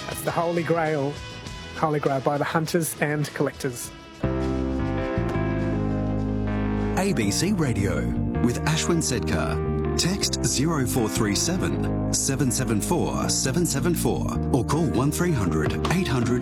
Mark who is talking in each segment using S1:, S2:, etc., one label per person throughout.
S1: That's the Holy Grail by the hunters and collectors.
S2: ABC Radio with Ashwin Sedkar. Text 0437 774 774 or call 1300 800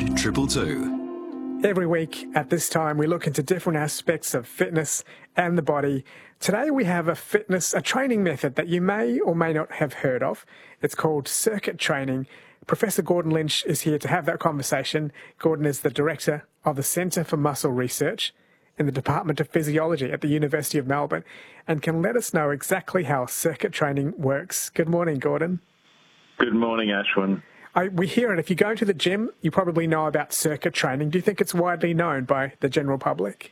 S2: 222.
S1: Every week at this time, we look into different aspects of fitness and the body. Today we have a training method that you may or may not have heard of. It's called circuit training. Professor Gordon Lynch is here to have that conversation. Gordon is the director of the Centre for Muscle Research in the Department of Physiology at the University of Melbourne, and can let us know exactly how circuit training works. Good morning, Gordon.
S3: Good morning, Ashwin.
S1: We hear it. If you go to the gym, you probably know about circuit training. Do you think it's widely known by the general public?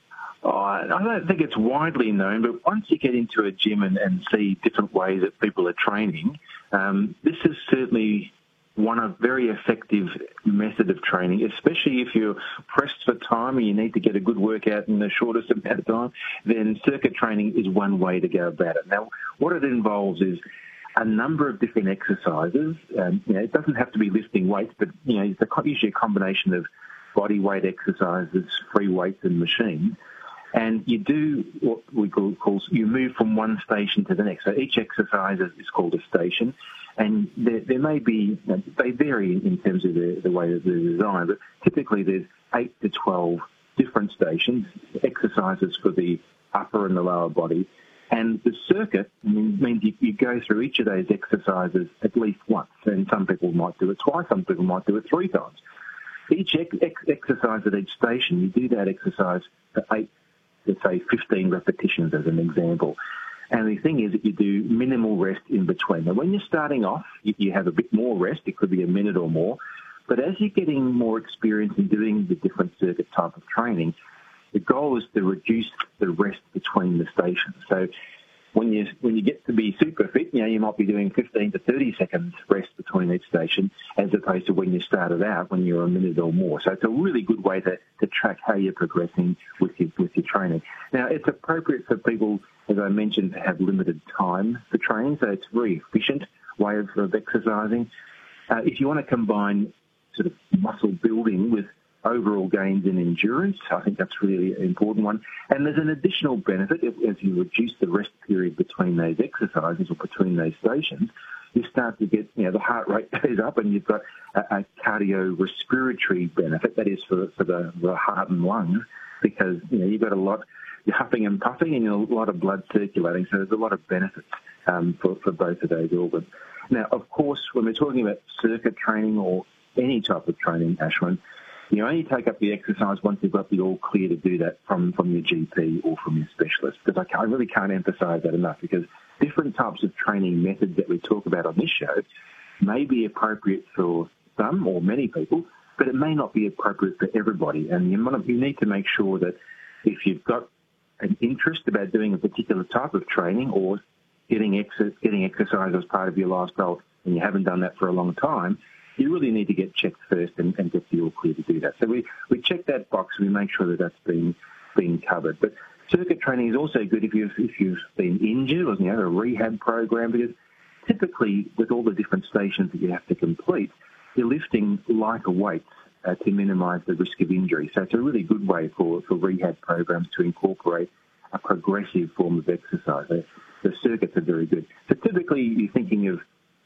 S3: I don't think it's widely known, but once you get into a gym and see different ways that people are training, this is certainly one very effective method of training, especially if you're pressed for time and you need to get a good workout in the shortest amount of time, then circuit training is one way to go about it. Now, what it involves is a number of different exercises. It doesn't have to be lifting weights, but it's usually a combination of body weight exercises, free weights and machines. And you do what we call you move from one station to the next. So each exercise is called a station. And there may be, they vary in terms of the way that they're designed, but typically there's 8 to 12 different stations, exercises for the upper and the lower body. And the circuit means you go through each of those exercises at least once. And some people might do it twice, some people might do it 3 times. Each exercise at each station, you do that exercise for 8, let's say 15 repetitions as an example. And the thing is that you do minimal rest in between. Now, when you're starting off, you have a bit more rest. It could be a minute or more. But as you're getting more experience in doing the different circuit type of training, the goal is to reduce the rest between the stations. So when you get to be super fit, you might be doing 15 to 30 seconds rest between each station, as opposed to when you started out, when you're a minute or more. So it's a really good way to track how you're progressing with your training. Now, it's appropriate for people, as I mentioned, to have limited time for training, so it's a very efficient way of exercising. If you want to combine sort of muscle building with overall gains in endurance, I think that's really an important one. And there's an additional benefit as you reduce the rest period between those exercises or between those stations. You start to get, the heart rate goes up, and you've got a cardiorespiratory benefit, that is for the heart and lungs, because you've got a lot, you're huffing and puffing, and a lot of blood circulating. So there's a lot of benefits for both of those organs. Now, of course, when we're talking about circuit training or any type of training, Ashwin, you only take up the exercise once you've got the all clear to do that from your GP or from your specialist. Because I really can't emphasise that enough, because different types of training methods that we talk about on this show may be appropriate for some or many people, but it may not be appropriate for everybody. And you need to make sure that if you've got an interest about doing a particular type of training or getting exercise as part of your lifestyle and you haven't done that for a long time, you really need to get checked first and get the all clear to do that. So we check that box and we make sure that that's being covered. But circuit training is also good if you've been injured or you have a rehab program, because typically with all the different stations that you have to complete, you're lifting lighter weights to minimise the risk of injury. So it's a really good way for rehab programs to incorporate a progressive form of exercise. The circuits are very good. So typically you're thinking of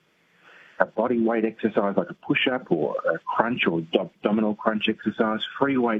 S3: a body weight exercise like a push-up or a crunch or abdominal crunch exercise, free weight